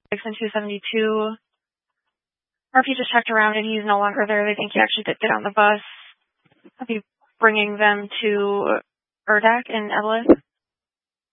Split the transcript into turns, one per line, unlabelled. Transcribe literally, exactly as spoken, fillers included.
and two seventy-two. R P just checked around and he's no longer there. They think he actually did get on the bus. I'll be bringing them to Urdak in Evelyn.